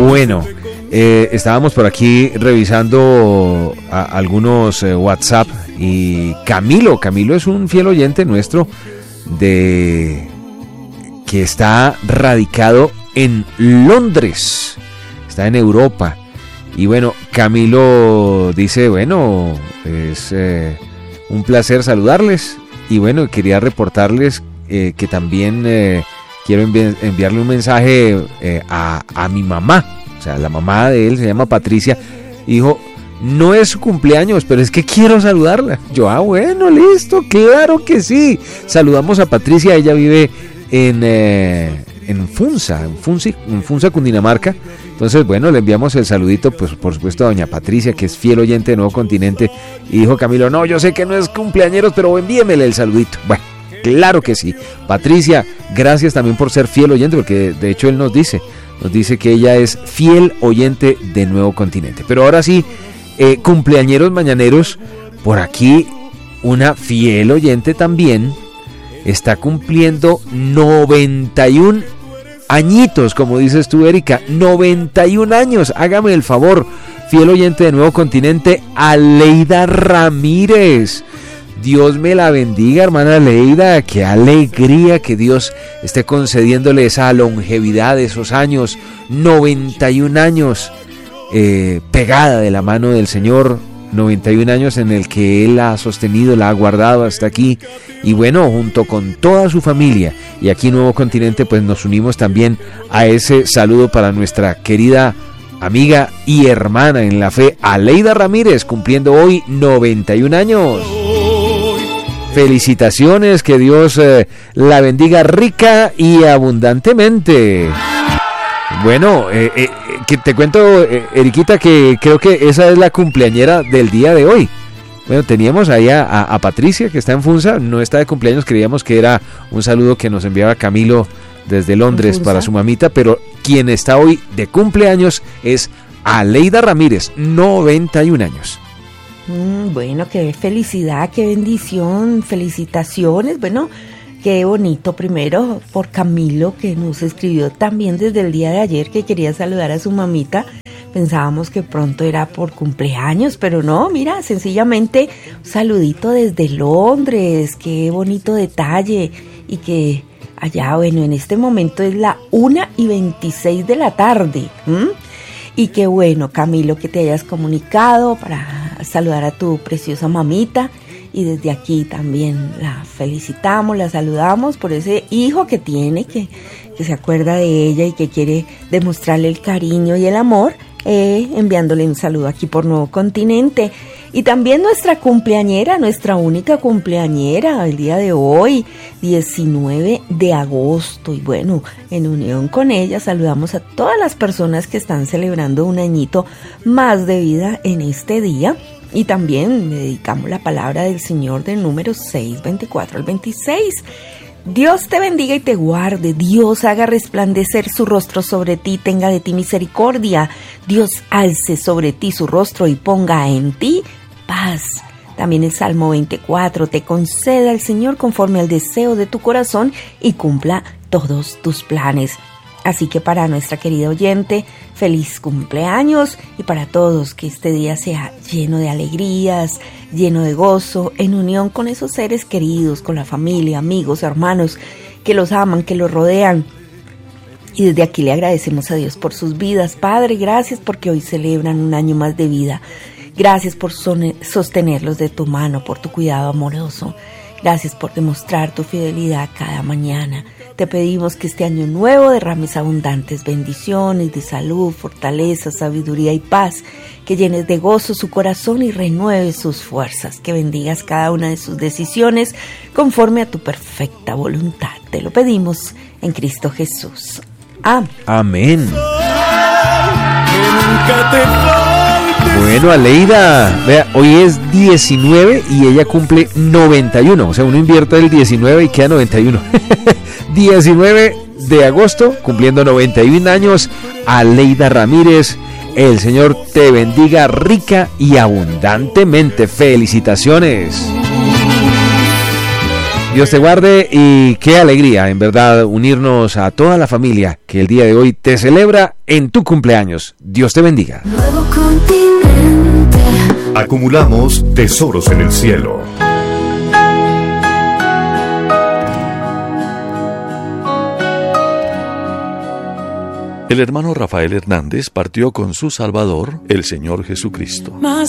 Bueno, estábamos por aquí revisando algunos WhatsApp y Camilo es un fiel oyente nuestro que está radicado en Londres, está en Europa. Y bueno, Camilo dice, bueno, es un placer saludarles. Y bueno, quería reportarles que también quiero enviarle un mensaje a mi mamá. O sea, la mamá de él se llama Patricia. Y dijo, no es su cumpleaños, pero es que quiero saludarla. Yo, bueno, listo, claro que sí. Saludamos a Patricia, ella vive en Funza, Cundinamarca. Entonces, bueno, le enviamos el saludito, pues por supuesto a doña Patricia, que es fiel oyente de Nuevo Continente. Y dijo Camilo, no, yo sé que no es cumpleañeros, pero envíemele el saludito. Bueno, claro que sí. Patricia, gracias también por ser fiel oyente, porque de hecho él nos dice que ella es fiel oyente de Nuevo Continente. Pero ahora sí, cumpleañeros mañaneros, por aquí una fiel oyente también está cumpliendo 91 añitos, como dices tú, Erika, 91 años, hágame el favor, fiel oyente de Nuevo Continente, Aleida Ramírez. Dios me la bendiga, hermana Aleida, qué alegría que Dios esté concediéndole esa longevidad, esos años, 91 años, pegada de la mano del Señor, 91 años en el que Él la ha sostenido, la ha guardado hasta aquí. Y bueno, junto con toda su familia y aquí en Nuevo Continente, pues nos unimos también a ese saludo para nuestra querida amiga y hermana en la fe, Aleida Ramírez, cumpliendo hoy 91 años. Felicitaciones, que Dios la bendiga rica y abundantemente. Bueno, que te cuento, Eriquita, que creo que esa es la cumpleañera del día de hoy. Bueno, teníamos ahí a Patricia, que está en Funza, no está de cumpleaños, creíamos que era un saludo que nos enviaba Camilo desde Londres para su mamita, pero quien está hoy de cumpleaños es Aleida Ramírez, 91 años. Bueno, qué felicidad, qué bendición, felicitaciones, bueno, qué bonito primero por Camilo, que nos escribió también desde el día de ayer que quería saludar a su mamita. Pensábamos que pronto era por cumpleaños, pero no, mira, sencillamente un saludito desde Londres, qué bonito detalle, y que allá, bueno, en este momento es la 1:26 de la tarde, y qué bueno, Camilo, que te hayas comunicado para saludar a tu preciosa mamita. Y desde aquí también la felicitamos, la saludamos por ese hijo que tiene, que se acuerda de ella y que quiere demostrarle el cariño y el amor, enviándole un saludo aquí por Nuevo Continente. Y también nuestra cumpleañera, nuestra única cumpleañera, el día de hoy, 19 de agosto. Y bueno, en unión con ella saludamos a todas las personas que están celebrando un añito más de vida en este día. Y también dedicamos la palabra del Señor del número 6, 24 al 26. Dios te bendiga y te guarde. Dios haga resplandecer su rostro sobre ti, tenga de ti misericordia. Dios alce sobre ti su rostro y ponga en ti paz. También el Salmo 24, te conceda el Señor conforme al deseo de tu corazón y cumpla todos tus planes. Así que para nuestra querida oyente, feliz cumpleaños, y para todos que este día sea lleno de alegrías, lleno de gozo, en unión con esos seres queridos, con la familia, amigos, hermanos que los aman, que los rodean. Y desde aquí le agradecemos a Dios por sus vidas. Padre, gracias porque hoy celebran un año más de vida. Gracias por sostenerlos de tu mano, por tu cuidado amoroso. Gracias por demostrar tu fidelidad cada mañana. Te pedimos que este año nuevo derrames abundantes bendiciones de salud, fortaleza, sabiduría y paz, que llenes de gozo su corazón y renueves sus fuerzas, que bendigas cada una de sus decisiones conforme a tu perfecta voluntad. Te lo pedimos en Cristo Jesús. Amén. Amén. Bueno, Aleida, vea, hoy es 19 y ella cumple 91, o sea, uno invierte el 19 y queda 91. 19 de agosto, cumpliendo 91 años, Aleida Ramírez. El Señor te bendiga rica y abundantemente. Felicitaciones. Dios te guarde y qué alegría, en verdad, unirnos a toda la familia que el día de hoy te celebra en tu cumpleaños. Dios te bendiga. Nuevo continente. Acumulamos tesoros en el cielo. El hermano Rafael Hernández partió con su Salvador, el Señor Jesucristo.